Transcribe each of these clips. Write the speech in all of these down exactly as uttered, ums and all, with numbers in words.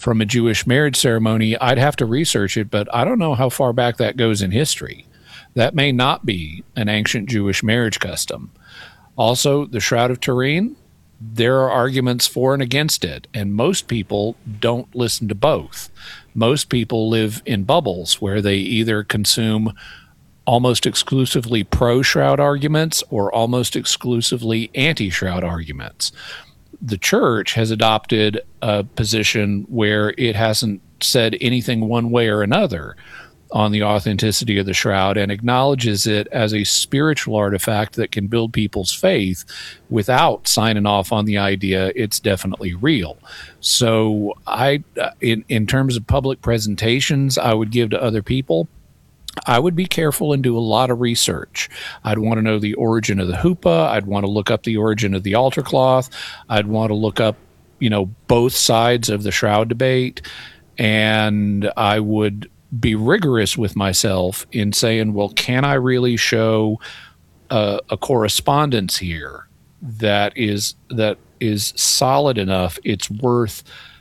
from a Jewish marriage ceremony, I'd have to research it, but I don't know how far back that goes in history. That may not be an ancient Jewish marriage custom. Also, the Shroud of Turin, there are arguments for and against it, and most people don't listen to both. Most people live in bubbles where they either consume almost exclusively pro-shroud arguments or almost exclusively anti-shroud arguments. The church has adopted a position where it hasn't said anything one way or another on the authenticity of the shroud and acknowledges it as a spiritual artifact that can build people's faith without signing off on the idea it's definitely real. So I, in, in terms of public presentations I would give to other people, I would be careful and do a lot of research. I'd want to know the origin of the huppah. I'd want to look up the origin of the altar cloth. I'd want to look up, you know, both sides of the shroud debate. And I would be rigorous with myself in saying, well, can I really show a, a correspondence here that is that is solid enough it's worth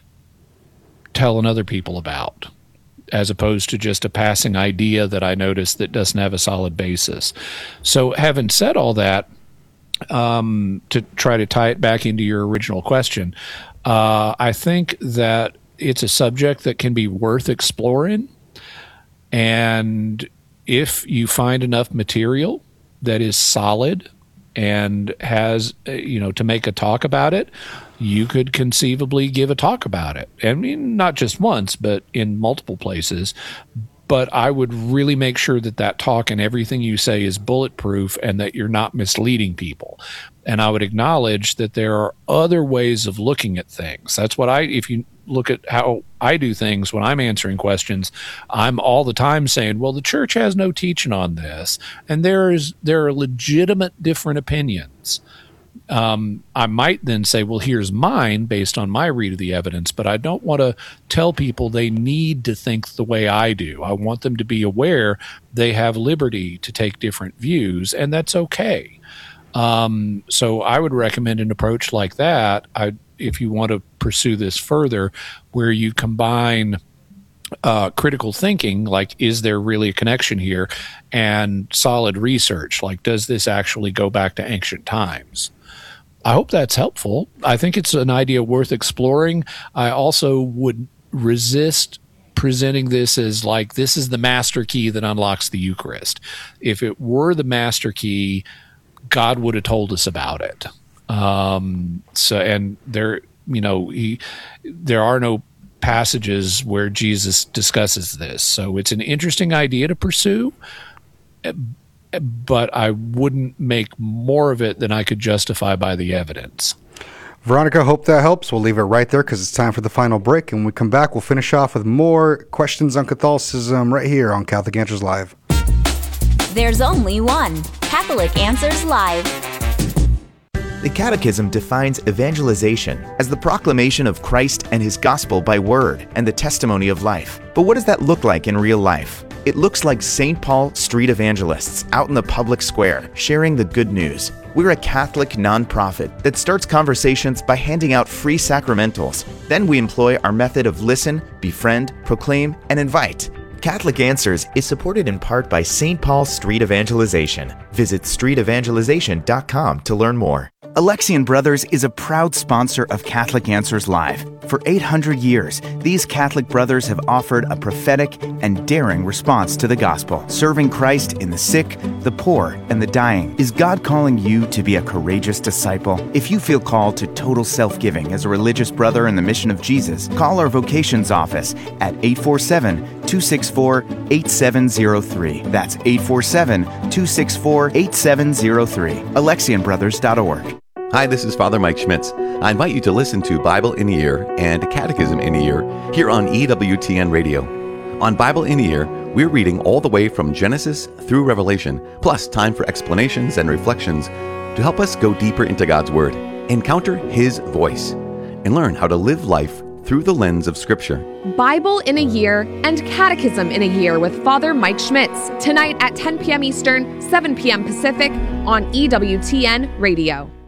telling other people about, as opposed to just a passing idea that I noticed that doesn't have a solid basis. So having said all that, um, to try to tie it back into your original question, uh, I think that it's a subject that can be worth exploring. And if you find enough material that is solid and has, you know, to make a talk about it, you could conceivably give a talk about it. I mean, not just once, but in multiple places. But I would really make sure that that talk and everything you say is bulletproof and that you're not misleading people. And I would acknowledge that there are other ways of looking at things. That's what I, if you look at how I do things when I'm answering questions, I'm all the time saying, well, the church has no teaching on this. And there is, there are legitimate different opinions. Um, I might then say, well, here's mine based on my read of the evidence, but I don't want to tell people they need to think the way I do. I want them to be aware they have liberty to take different views, and that's okay. Um, so I would recommend an approach like that. I, if you want to pursue this further, where you combine uh, critical thinking, like, is there really a connection here, and solid research, like, does this actually go back to ancient times? I hope that's helpful. I think it's an idea worth exploring. I also would resist presenting this as like, this is the master key that unlocks the Eucharist. If it were the master key, God would have told us about it. Um, so, and there, you know, he, there are no passages where Jesus discusses this. So it's an interesting idea to pursue, but I wouldn't make more of it than I could justify by the evidence. Veronica, hope that helps. We'll leave it right there because it's time for the final break. And when we come back, we'll finish off with more questions on Catholicism right here on Catholic Answers Live. There's only one Catholic Answers Live. The Catechism defines evangelization as the proclamation of Christ and His gospel by word and the testimony of life. But what does that look like in real life? It looks like Saint Paul street evangelists out in the public square sharing the good news. We're a Catholic nonprofit that starts conversations by handing out free sacramentals. Then we employ our method of listen, befriend, proclaim, and invite. Catholic Answers is supported in part by Saint Paul Street Evangelization. Visit street evangelization dot com to learn more. Alexian Brothers is a proud sponsor of Catholic Answers Live. For eight hundred years, these Catholic brothers have offered a prophetic and daring response to the gospel, serving Christ in the sick, the poor, and the dying. Is God calling you to be a courageous disciple? If you feel called to total self-giving as a religious brother in the mission of Jesus, call our vocations office at eight four seven, two six four, eight seven zero three. That's eight four seven, two six four, eight seven zero three. alexian brothers dot org. Hi, this is Father Mike Schmitz. I invite you to listen to Bible in a Year and Catechism in a Year here on E W T N Radio. On Bible in a Year, we're reading all the way from Genesis through Revelation, plus time for explanations and reflections to help us go deeper into God's Word, encounter His voice, and learn how to live life through the lens of Scripture. Bible in a Year and Catechism in a Year with Father Mike Schmitz, tonight at ten p.m. Eastern, seven p.m. Pacific on E W T N Radio.